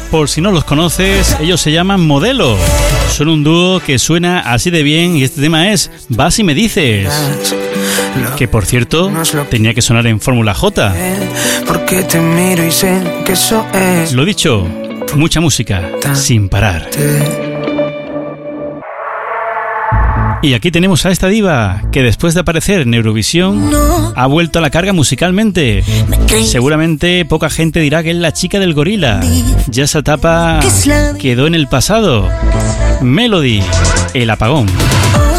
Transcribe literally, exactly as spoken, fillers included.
Por si no los conoces, ellos se llaman Modelo. Son un dúo que suena así de bien y este tema es Vas y me dices. Que por cierto, tenía que sonar en Fórmula J. Porque te miro y sé que eso es. Lo dicho, mucha música, sin parar. Y aquí tenemos a esta diva que después de aparecer en Eurovisión ha vuelto a la carga musicalmente. Seguramente poca gente dirá que es la chica del gorila. Ya esa etapa quedó en el pasado. Melody, el apagón.